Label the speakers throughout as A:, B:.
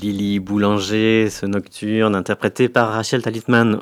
A: Lily Boulanger, ce nocturne interprété par Rachel Talitman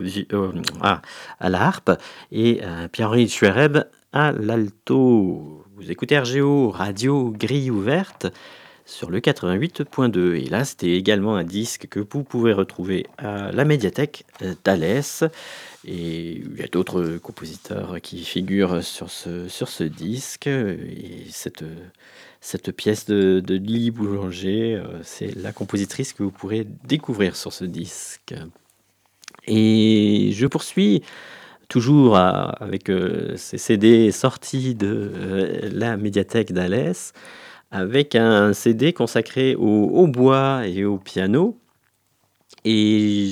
A: à la harpe et Pierre-Henri Schwereb à l'alto. Vous écoutez RGO, Radio Grille Ouverte, sur le 88.2. Et là, c'était également un disque que vous pouvez retrouver à la médiathèque d'Alès. Et il y a d'autres compositeurs qui figurent sur ce disque. Et cette pièce de Lily Boulanger, c'est la compositrice que vous pourrez découvrir sur ce disque. Et je poursuis toujours avec ces CD sortis de la médiathèque d'Alès, avec un CD consacré au hautbois et au piano. Et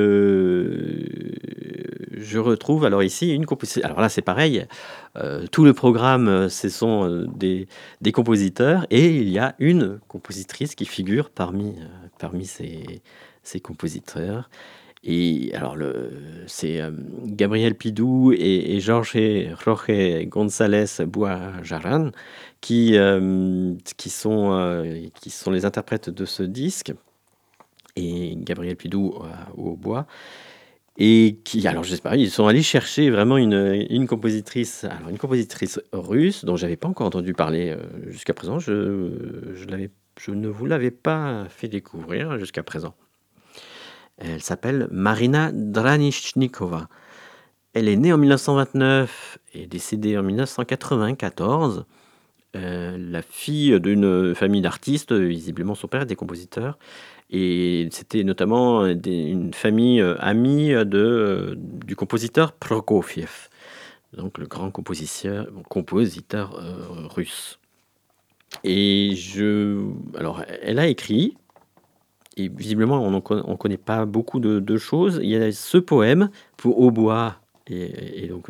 A: je retrouve alors ici une composition. Alors là, c'est pareil. Tout le programme, ce sont des compositeurs, et il y a une compositrice qui figure parmi ces compositeurs. Et alors, c'est Gabriel Pidou et Jorge González Buajaran qui sont les interprètes de ce disque. Et Gabriel Pidou au bois. Et qui, alors je sais pas, ils sont allés chercher vraiment une compositrice russe dont j'avais pas encore entendu parler jusqu'à présent. Je ne vous l'avais pas fait découvrir jusqu'à présent. Elle s'appelle Marina Dranishnikova. Elle est née en 1929 et décédée en 1994. La fille d'une famille d'artistes, visiblement son père était compositeur, et c'était notamment une famille amie du compositeur Prokofiev, donc le grand compositeur russe. Et alors elle a écrit, et visiblement on connaît pas beaucoup de choses. Il y a ce poème pour hautbois et donc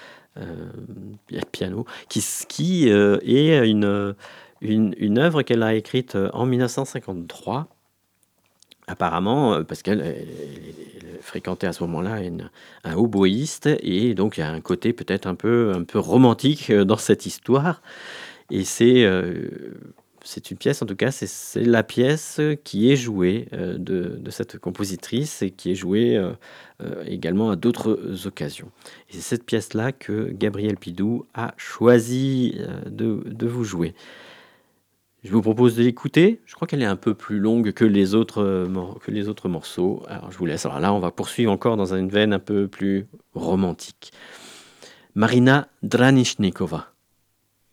A: piano, qui est une œuvre qu'elle a écrite en 1953, apparemment, parce qu'elle fréquentait à ce moment-là un hautboïste, et donc il y a un côté peut-être un peu romantique dans cette histoire. Et c'est une pièce, en tout cas, c'est la pièce qui est jouée de cette compositrice, et qui est jouée également à d'autres occasions. Et c'est cette pièce-là que Gabriel Pidou a choisi de vous jouer. Je vous propose de l'écouter. Je crois qu'elle est un peu plus longue que les autres morceaux. Alors je vous laisse. Alors là, on va poursuivre encore dans une veine un peu plus romantique. Marina Dranishnikova.